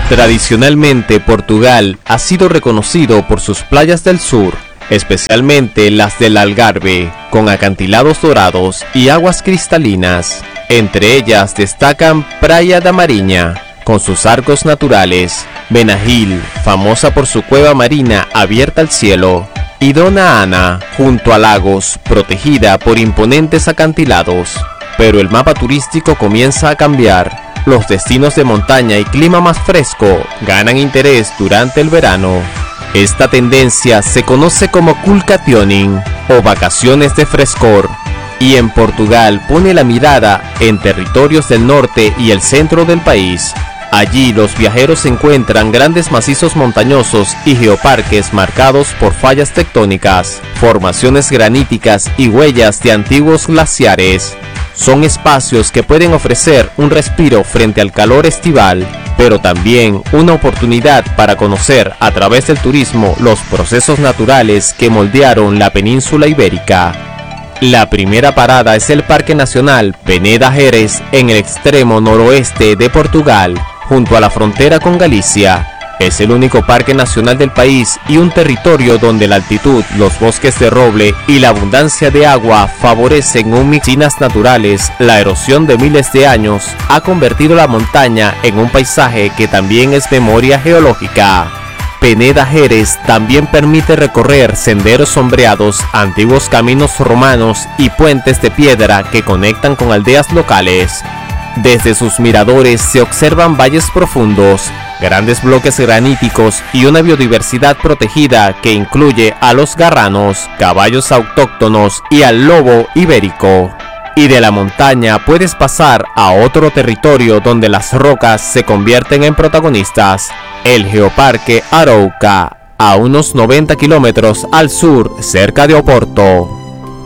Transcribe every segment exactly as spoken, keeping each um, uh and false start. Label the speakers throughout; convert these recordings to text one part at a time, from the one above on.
Speaker 1: Tradicionalmente, Portugal ha sido reconocido por sus playas del sur, especialmente las del Algarve, con acantilados dorados y aguas cristalinas. Entre ellas destacan Praia da Marinha, con sus arcos naturales, Benagil, famosa por su cueva marina abierta al cielo, y Dona Ana, junto a lagos, protegida por imponentes acantilados. Pero el mapa turístico comienza a cambiar. Los destinos de montaña y clima más fresco ganan interés durante el verano. Esta tendencia se conoce como Kulkationing o vacaciones de frescor, y en Portugal pone la mirada en territorios del norte y el centro del país. Allí los viajeros encuentran grandes macizos montañosos y geoparques marcados por fallas tectónicas, formaciones graníticas y huellas de antiguos glaciares. Son espacios que pueden ofrecer un respiro frente al calor estival, pero también una oportunidad para conocer a través del turismo los procesos naturales que moldearon la península ibérica. La primera parada es el Parque Nacional Peneda Gerês en el extremo noroeste de Portugal, junto a la frontera con Galicia. Es el único parque nacional del país y un territorio donde la altitud, los bosques de roble y la abundancia de agua favorecen un mix de medicinas naturales. La erosión de miles de años ha convertido la montaña en un paisaje que también es memoria geológica. Peneda Gerês también permite recorrer senderos sombreados, antiguos caminos romanos y puentes de piedra que conectan con aldeas locales. Desde sus miradores se observan valles profundos, grandes bloques graníticos y una biodiversidad protegida que incluye a los garranos, caballos autóctonos y al lobo ibérico. Y de la montaña puedes pasar a otro territorio donde las rocas se convierten en protagonistas, el Geoparque Arouca, a unos noventa kilómetros al sur, cerca de Oporto.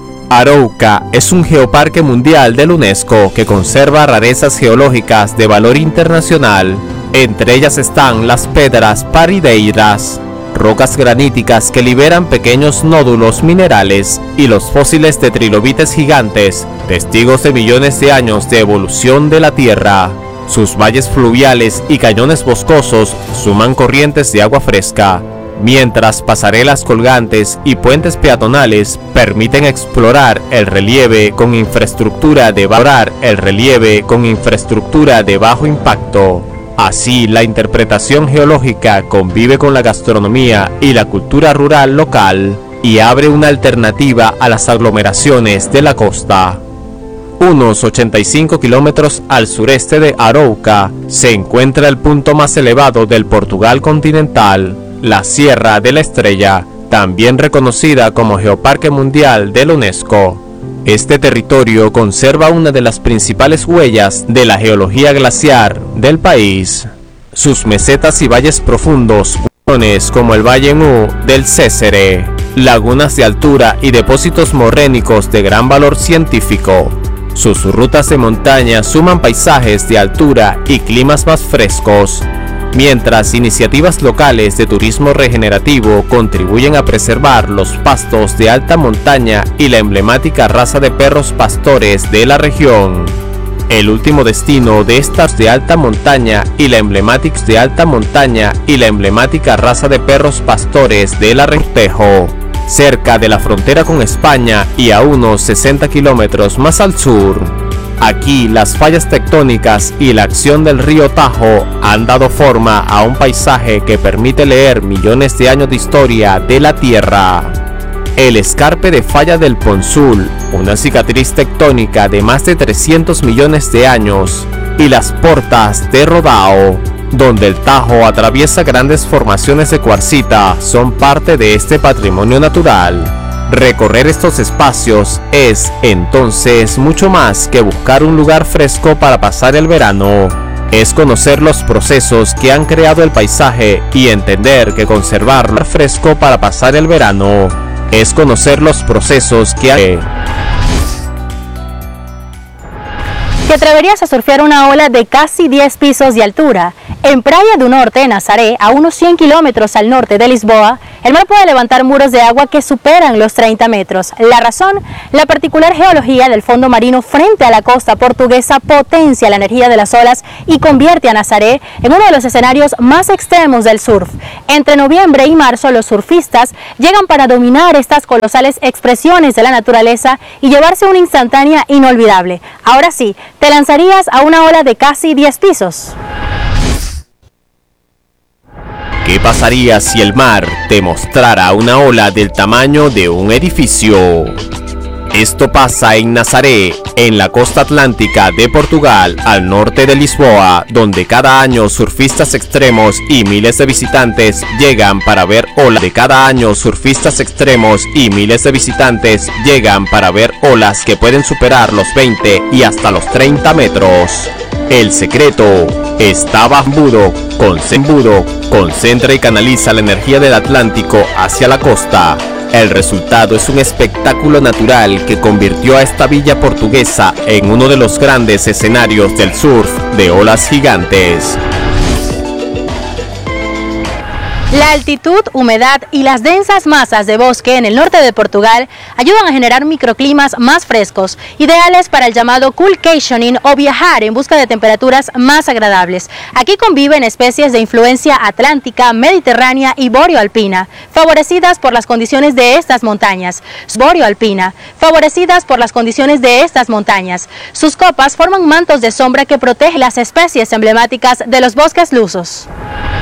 Speaker 1: Arouca es un geoparque mundial de la UNESCO que conserva rarezas geológicas de valor internacional. Entre ellas están las Pedras Parideiras, rocas graníticas que liberan pequeños nódulos minerales, y los fósiles de trilobites gigantes, testigos de millones de años de evolución de la Tierra. Sus valles fluviales y cañones boscosos suman corrientes de agua fresca, mientras pasarelas colgantes y puentes peatonales permiten explorar el relieve con infraestructura de valorar el relieve con infraestructura de bajo impacto. Así, la interpretación geológica convive con la gastronomía y la cultura rural local y abre una alternativa a las aglomeraciones de la costa. Unos ochenta y cinco kilómetros al sureste de Arouca se encuentra el punto más elevado del Portugal continental, la Sierra de la Estrella, también reconocida como Geoparque Mundial de la UNESCO. Este territorio conserva una de las principales huellas de la geología glaciar del país. Sus mesetas y valles profundos, como el Valle Nu del Césare, lagunas de altura y depósitos morrénicos de gran valor científico. Sus rutas de montaña suman paisajes de altura y climas más frescos, mientras iniciativas locales de turismo regenerativo contribuyen a preservar los pastos de alta montaña y la emblemática raza de perros pastores de la región. El último destino de estas de alta montaña y la emblemática de alta montaña y la emblemática raza de perros pastores de la Retejo, cerca de la frontera con España y a unos sesenta kilómetros más al sur. Aquí las fallas tectónicas y la acción del río Tajo han dado forma a un paisaje que permite leer millones de años de historia de la Tierra. El escarpe de Falla del Ponsul, una cicatriz tectónica de más de trescientos millones de años, y las Portas de Rodao, donde el Tajo atraviesa grandes formaciones de cuarcita, son parte de este patrimonio natural. Recorrer estos espacios es, entonces, mucho más que buscar un lugar fresco para pasar el verano. Es conocer los procesos que han creado el paisaje y entender que conservarlo fresco para pasar el verano es conocer los procesos que han...
Speaker 2: ¿Te atreverías a surfear una ola de casi diez pisos de altura? En Praia do Norte, en Nazaré, a unos cien kilómetros al norte de Lisboa, el mar puede levantar muros de agua que superan los treinta metros. La razón, la particular geología del fondo marino frente a la costa portuguesa potencia la energía de las olas y convierte a Nazaré en uno de los escenarios más extremos del surf. Entre noviembre y marzo, los surfistas llegan para dominar estas colosales expresiones de la naturaleza y llevarse una instantánea inolvidable. Ahora sí, ¿te lanzarías a una ola de casi diez pisos?
Speaker 1: ¿Qué pasaría si el mar te mostrara una ola del tamaño de un edificio? Esto pasa en Nazaré, en la costa atlántica de Portugal, al norte de Lisboa, donde cada año surfistas extremos y miles de visitantes llegan para ver olas. De cada año surfistas extremos y miles de visitantes llegan para ver olas que pueden superar los veinte y hasta los treinta metros. El secreto está bajo embudo. Con embudo, concentra y canaliza la energía del Atlántico hacia la costa. El resultado es un espectáculo natural que convirtió a esta villa portuguesa en uno de los grandes escenarios del surf de olas gigantes.
Speaker 2: La altitud, humedad y las densas masas de bosque en el norte de Portugal ayudan a generar microclimas más frescos, ideales para el llamado coolcationing o viajar en busca de temperaturas más agradables. Aquí conviven especies de influencia atlántica, mediterránea y boreoalpina, favorecidas por las condiciones de estas montañas. Boreoalpina, favorecidas por las condiciones de estas montañas. Sus copas forman mantos de sombra que protegen las especies emblemáticas de los bosques lusos.